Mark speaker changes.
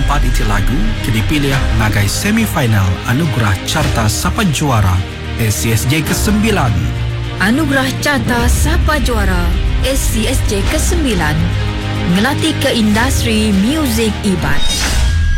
Speaker 1: 4 iti lagu dipilih ngagai semifinal Anugerah Carta Sapa Juara SCSJ ke-9.
Speaker 2: Anugerah Carta Sapa Juara SCSJ ke-9 ngelatih ke industri muzik Iban.